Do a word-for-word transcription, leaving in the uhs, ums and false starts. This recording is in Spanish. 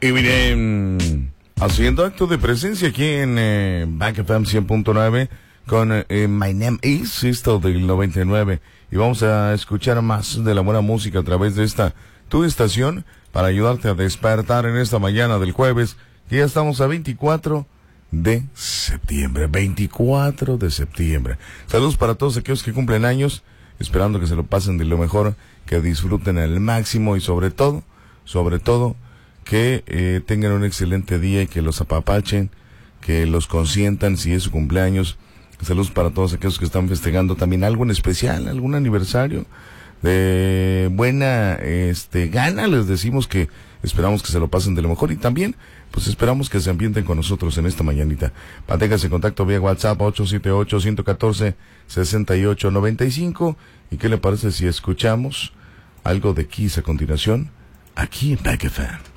Y miren, haciendo acto de presencia aquí en eh, Back F M cien punto nueve con eh, My Name Is, esto del noventa y nueve. Y vamos a escuchar más de la buena música a través de esta tu estación para ayudarte a despertar en esta mañana del jueves, que ya estamos a veinticuatro de septiembre. veinticuatro de septiembre. Saludos para todos aquellos que cumplen años, esperando que se lo pasen de lo mejor, que disfruten al máximo y sobre todo, sobre todo, que eh, tengan un excelente día y que los apapachen, que los consientan si es su cumpleaños. Saludos para todos aquellos que están festejando también algo en especial, algún aniversario de buena este gana. Les decimos que esperamos que se lo pasen de lo mejor y también pues esperamos que se ambienten con nosotros en esta mañanita. Manténgase en contacto vía WhatsApp ocho siete ocho, uno uno cuatro, seis ocho nueve cinco. ¿Y qué le parece si escuchamos algo de Kiss a continuación aquí en Back F M?